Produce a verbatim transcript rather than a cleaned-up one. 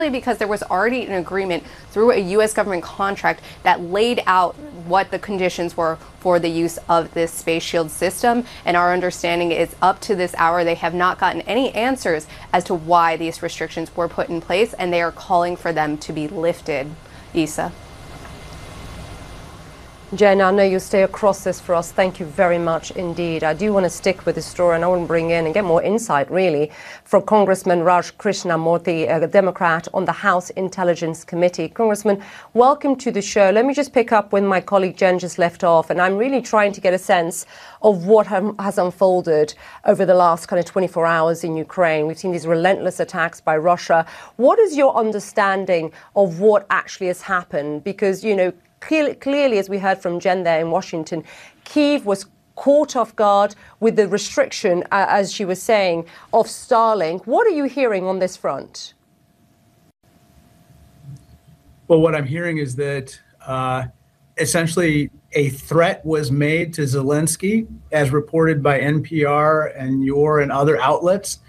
because there was already an agreement through a U S government contract that laid out what the conditions were for the use of this Space Shield system. And our understanding is up to this hour, they have not gotten any answers as to why these restrictions were put in place, and they are calling for them to be lifted. Isa. Jen, I know you stay across this for us. Thank you very much indeed. I do want to stick with the story, and I want to bring in and get more insight, really, from Congressman Raj Krishnamurthy, a Democrat on the House Intelligence Committee. Congressman, welcome to the show. Let me just pick up when my colleague Jen just left off, and I'm really trying to get a sense of what has unfolded over the last kind of twenty-four hours in Ukraine. We've seen these relentless attacks by Russia. What is your understanding of what actually has happened? Because, you know, Clearly, clearly, as we heard from Jen there in Washington, Kyiv was caught off guard with the restriction, uh, as she was saying, of Starlink. What are you hearing on this front? Well, what I'm hearing is that uh, essentially a threat was made to Zelensky, as reported by N P R and your and other outlets,